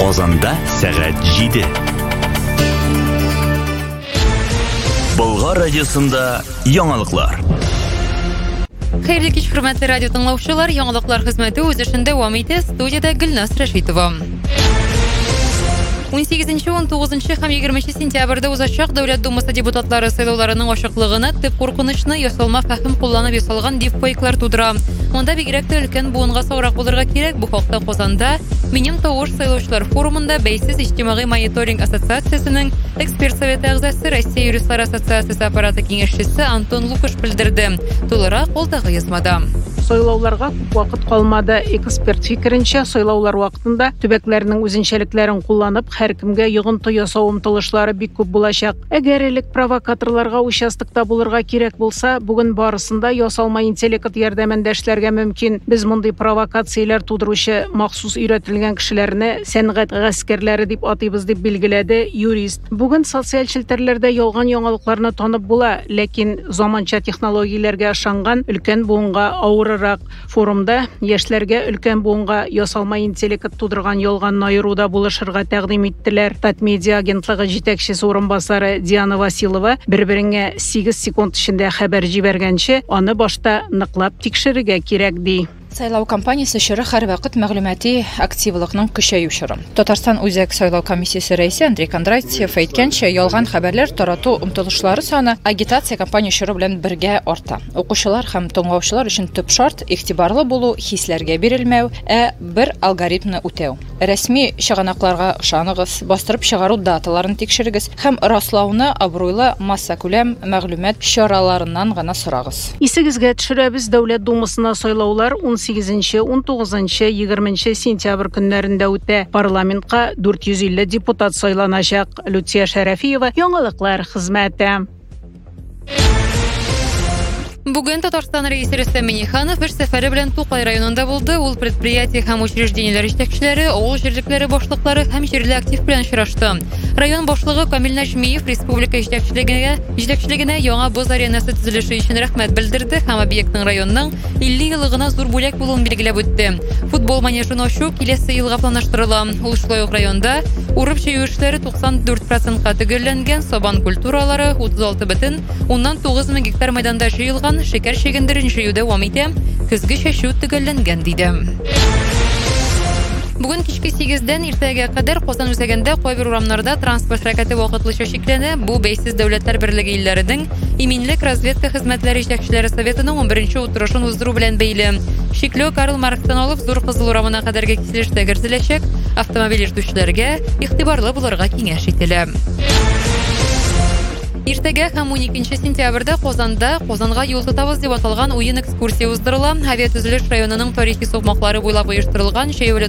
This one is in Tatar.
Казанда сәгать 7. Болгар радиосында яңалыклар. Хәерле кич, хөрмәтле радио тыңлаучылар, яңалыклар хезмәте үз эшендә дәвам итә. Студиядә Гөлнас Рәшитова. 18-19 һәм 20 сентябрьдә узачак Дәүләт Думасы депутатлары сайлауларының ачыклыгына төп куркынычны ясалма фәһем кулланып ясалган дипфейклар тудыра. Монда бигрәк тә өлкән буынга саурак булырга кирәк. Бу хакта Казанда Минем тавыш сайлаучылар форумында Бәйсез иҗтимагый мониторинг ассоциациясенең эксперт советы әгъзасы, Россия юристлар ассоциациясе аппараты киңәшчесе Антон Лукаш белдерде. Тулырак ул язмада. Сайлауларга вакыт калмады. Эксперт фикеренчә, сайлаулар вакытында төбәкләрнең үзенчәлекләрен кулланып, һәркемгә йогынты ясау омтылышлары бик күп булачак. Әгәр элек провокаторларга участокта булырга кирәк булса, бүген барысында ясалма интеллект ярдәмендә эшләргә мөмкин. Без мондый провокацияләр тудыручы махсус өйрәтелгән кешеләрне сәнгать гаскәрләре дип атыйбыз дип билгеләде юрист. Бүген социаль челтәрләрдә ялган яңалыкларны танып була, ләкин заманча технологияләргә ышанган өлкән буынга авыр. Форумда яшьләргә өлкән буынга ясалма интеллект тудырган ялганны айыруда булышырга тәкъдим иттеләр. Татмедиа агентлыгы җитәкчесе урынбасары Диана Василова бер-береңә 8 секунд эчендә хәбәр җибәргәнче, аны башта ныклап тикшерергә кирәк ди. Сайлау кампаниясе чоры һәр вакыт мәгълүмати активлыкның көчәю чоры. Татарстан үзәк сайлау комиссиясе рәисе Андрей Кондратьев әйткәнчә, ялган хәбәрләр тарату омтылышлары саны агитация кампания чоры белән бергә арта. Укучылар һәм тыңлаучылар өчен төп шарт игътибарлы булу, хисләргә бирелмәү, бер алгоритмны үтәү. Рәсми чыганакларга ышаныгыз, бастырып чыгару даталарын тикшерегез һәм раслауны абруйлы масса күләм мәгълүмат чараларыннан гына сорагыз. Исегезгә төшерәбез, Дәүләт Думасына сайлаулар 18-19, 20 сентябрь көннәрендә үтә. Парламентка 450 депутат сайланачак. Люция Шәрәфиева, яңалыклар хезмәте. Бүген Татарстан рәисе Рөстәм Миңнеханов эш сәфәре белән Тукай районында булды. Ул предприятие һәм учреждениеләр җитәкчеләре, авыл җирлекләре башлыклары һәм җирле актив белән очрашты. Район башлыгы Камил Нәҗмиев республика җитәкчелегенә яңа боз аренасы төзелеше өчен рәхмәт белдерде һәм объектның районның 50 еллыгына зур бүләк булуын билгеләп үтте. Футбол манежын ачу киләсе елга планлаштырыла. Ул шулай ук районда урып-чөю эшләре 94%-ка төгәлләнгән, сабан культуралары 36,9 мең гектар мәйданда җыелган. Шекер шигендерен җыю дәвам итә. Көзге чәчү төгәлләнгән диде. Бүген кичке 8-дән иртәгә кадәр Казан үзәгендә кайбер урамнарда транспорт хәрәкәте вакытлыча шикләнә. Бу Бәйсез дәүләтләр берлеге илләренең иминлек разведка хезмәтләре җитәкчеләре советының 11-нче утырышын уздыру белән бәйле. Шикләү Карл Маркстан алып Зур Кызыл урамына кадәрге киселештә кертеләчәк. Автомобиль йөртүчеләргә игътибарлы булырга киңәш ителә. Иртәгә һәм 12 сентябрьдә Казанга юл тотабыз дип аталган уен экскурсия уздырыла. Авиатөзелеш районының тарихи сукмаклары буйлап оештырылган Шәйәүле